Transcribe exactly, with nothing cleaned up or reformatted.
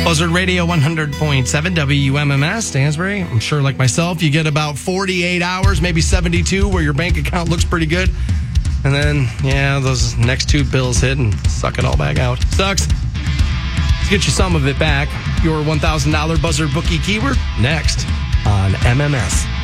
Buzzard Radio one hundred point seven W M M S, Stansbury. I'm sure, like myself, you get about forty-eight hours, maybe seventy-two, where your bank account looks pretty good. And then, yeah, those next two bills hit and suck it all back out. Sucks. Let's get you some of it back. Your one thousand dollars Buzzard Bookie keyword next on M M S.